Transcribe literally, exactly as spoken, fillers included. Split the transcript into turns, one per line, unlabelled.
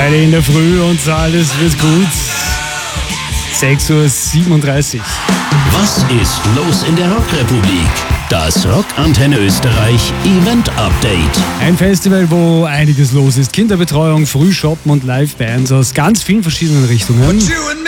Friday in der Früh und alles wird gut. sechs Uhr siebenunddreißig.
Was ist los in der Rockrepublik? Das Rockantenne Österreich Event Update.
Ein Festival, wo einiges los ist. Kinderbetreuung, Frühshoppen und Livebands aus ganz vielen verschiedenen Richtungen.